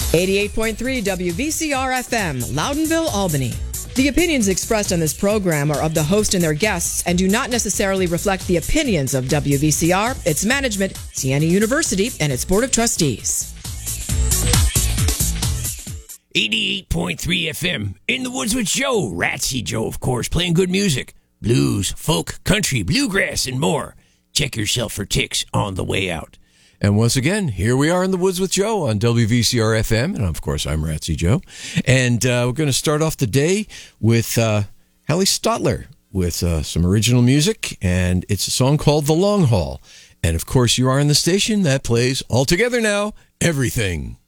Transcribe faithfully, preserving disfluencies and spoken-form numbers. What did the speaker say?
eighty-eight point three W V C R F M, Loudonville, Albany. The opinions expressed on this program are of the host and their guests and do not necessarily reflect the opinions of W V C R, its management, Siena University, and its Board of Trustees. eighty-eight point three F M, In the Woods with Joe. Ratsy Joe, of course, playing good music. Blues, folk, country, bluegrass, and more. Check yourself for ticks on the way out. And once again, here we are in the Woods with Joe on W V C R F M. And of course, I'm Ratsy Joe. And uh, we're going to start off the day with uh, Hallie Stotler with uh, some original music. And it's a song called The Long Haul. And of course, you are in the station that plays All Together Now, Everything.